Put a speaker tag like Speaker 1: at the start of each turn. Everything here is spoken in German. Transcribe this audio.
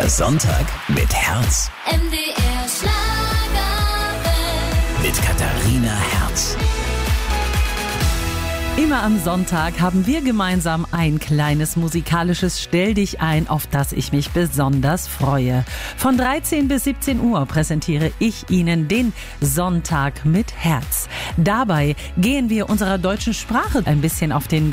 Speaker 1: Der Sonntag mit Herz.
Speaker 2: MDR Schlagerwelt.
Speaker 1: Mit Katharina Herz.
Speaker 3: Immer am Sonntag haben wir gemeinsam ein kleines musikalisches Stell dich ein, auf das ich mich besonders freue. Von 13 bis 17 Uhr präsentiere ich Ihnen den Sonntag mit Herz. Dabei gehen wir unserer deutschen Sprache ein bisschen auf den